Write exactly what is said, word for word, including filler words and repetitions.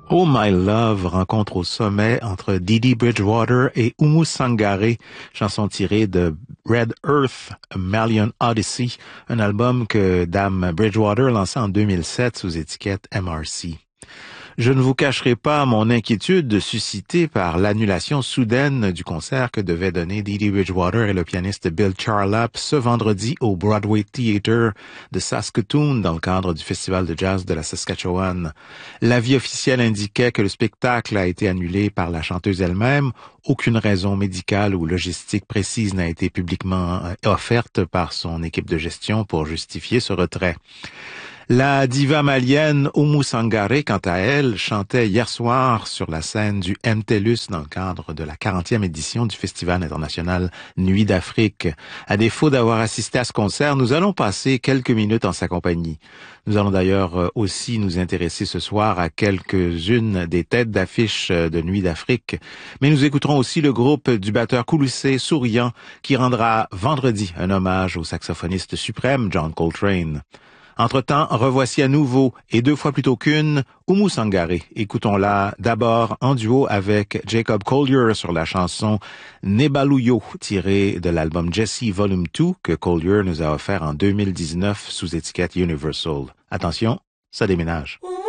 Oh My Love, rencontre au sommet entre Dee Dee Bridgewater et Oumou Sangaré, chanson tirée de Red Earth, A Malian Odyssey, un album que Dame Bridgewater lança en deux mille sept sous étiquette M R C. Je ne vous cacherai pas mon inquiétude suscitée par l'annulation soudaine du concert que devaient donner Dee Dee Bridgewater et le pianiste Bill Charlap ce vendredi au Broadway Theatre de Saskatoon dans le cadre du Festival de jazz de la Saskatchewan. L'avis officiel indiquait que le spectacle a été annulé par la chanteuse elle-même. Aucune raison médicale ou logistique précise n'a été publiquement offerte par son équipe de gestion pour justifier ce retrait. La diva malienne Oumou Sangaré, quant à elle, chantait hier soir sur la scène du M T L U S dans le cadre de la quarantième édition du Festival international Nuit d'Afrique. À défaut d'avoir assisté à ce concert, nous allons passer quelques minutes en sa compagnie. Nous allons d'ailleurs aussi nous intéresser ce soir à quelques-unes des têtes d'affiche de Nuit d'Afrique. Mais nous écouterons aussi le groupe du batteur Kouloussé Souriant qui rendra vendredi un hommage au saxophoniste suprême John Coltrane. Entre-temps, revoici à nouveau, et deux fois plutôt qu'une, Oumou Sangaré. Écoutons-la d'abord en duo avec Jacob Collier sur la chanson Nebaluyo, tirée de l'album Jessie Volume deux que Collier nous a offert en deux mille dix-neuf sous étiquette Universal. Attention, ça déménage.